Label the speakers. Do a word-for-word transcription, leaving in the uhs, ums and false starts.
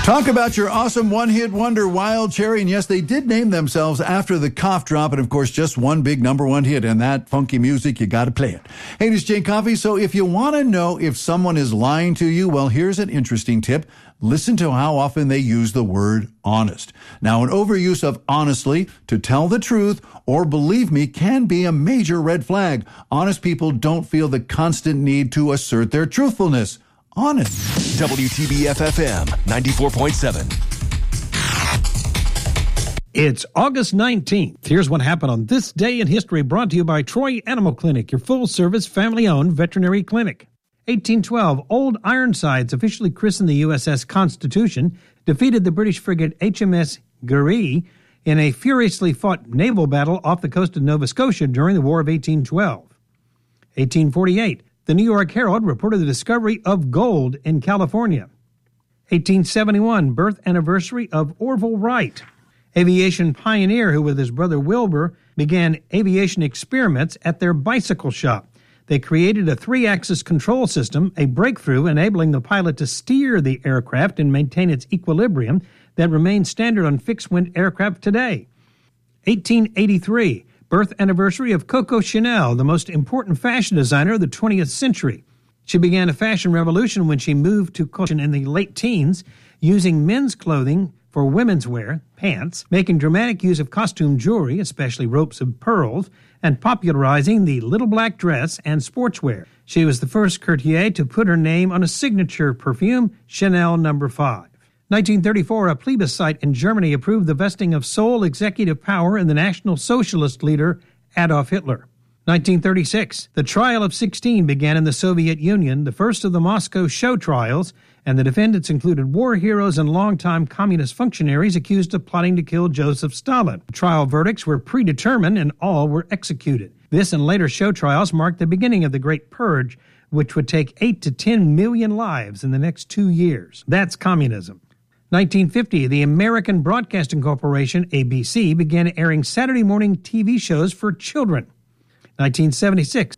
Speaker 1: Talk about your awesome one-hit wonder, Wild Cherry. And yes, they did name themselves after the cough drop. And of course, just one big number one hit. And that funky music, you got to play it. Hey, this is Jay Coffey. So if you want to know if someone is lying to you, well, here's an interesting tip. Listen to how often they use the word honest. Now, an overuse of honestly, to tell the truth, or believe me, can be a major red flag. Honest people don't feel the constant need to assert their truthfulness. Honest.
Speaker 2: W T B F F M ninety-four point seven.
Speaker 3: It's August nineteenth. Here's what happened on this day in history, brought to you by Troy Animal Clinic, your full-service, family-owned veterinary clinic. eighteen twelve, Old Ironsides, officially christened the U S S Constitution, defeated the British frigate H M S Garry in a furiously fought naval battle off the coast of Nova Scotia during the War of eighteen twelve. eighteen forty-eight, the New York Herald reported the discovery of gold in California. eighteen seventy-one, birth anniversary of Orville Wright, aviation pioneer who, with his brother Wilbur, began aviation experiments at their bicycle shop. They created a three-axis control system, a breakthrough enabling the pilot to steer the aircraft and maintain its equilibrium that remains standard on fixed-wing aircraft today. eighteen eighty-three, birth anniversary of Coco Chanel, the most important fashion designer of the twentieth century. She began a fashion revolution when she moved to Coco in the late teens, using men's clothing for women's wear, pants, making dramatic use of costume jewelry, especially ropes of pearls, and popularizing the little black dress and sportswear. She was the first courtier to put her name on a signature perfume, Chanel number five. nineteen thirty-four, a plebiscite in Germany approved the vesting of sole executive power in the National Socialist leader Adolf Hitler. nineteen thirty-six, the trial of sixteen began in the Soviet Union, the first of the Moscow show trials, and the defendants included war heroes and longtime communist functionaries accused of plotting to kill Joseph Stalin. The trial verdicts were predetermined and all were executed. This and later show trials marked the beginning of the Great Purge, which would take eight to ten million lives in the next two years. That's communism. nineteen fifty, the American Broadcasting Corporation, A B C, began airing Saturday morning T V shows for children. nineteen seventy-six,